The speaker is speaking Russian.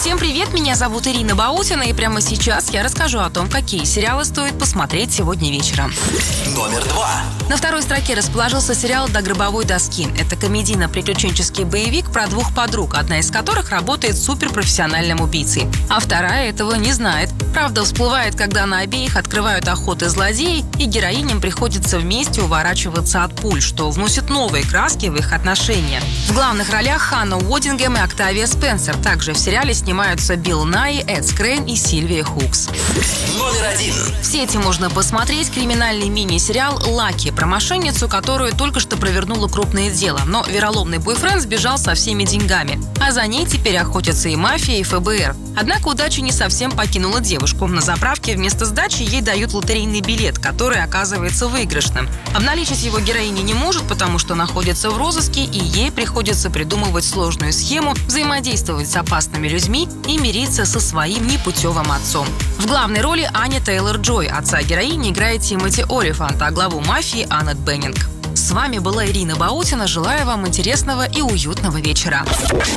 Всем привет, меня зовут Ирина Баутина, и прямо сейчас я расскажу о том, какие сериалы стоит посмотреть сегодня вечером. Номер 2. На второй строке расположился сериал «До гробовой доски». Это комедийно-приключенческий боевик про двух подруг, одна из которых работает суперпрофессиональным убийцей, а вторая этого не знает. Правда всплывает, когда на обеих открывают охоты злодеи, и героиням приходится вместе уворачиваться от пуль, что вносит новые краски в их отношения. В главных ролях Ханна Уоддингем и Октавия Спенсер. Также в сериале снимаются Билл Найи, Эд Скрейн и Сильвия Хукс. Номер 1. В сети можно посмотреть криминальный мини-сериал «Лаки» про мошенницу, которую только что провернула крупное дело, но вероломный бойфренд сбежал со всеми деньгами. А за ней теперь охотятся и мафия, и ФБР. Однако удача не совсем покинула девушку. На заправке вместо сдачи ей дают лотерейный билет, который оказывается выигрышным. Обналичить его героиня не может, потому что находится в розыске, и ей приходится придумывать сложную схему, взаимодействовать с опасными людьми и мириться со своим непутевым отцом. В главной роли Аня Тейлор-Джой. Отца героини играет Тимоти Олифант, а главу мафии — Аннет Беннинг. С вами была Ирина Баутина. Желаю вам интересного и уютного вечера.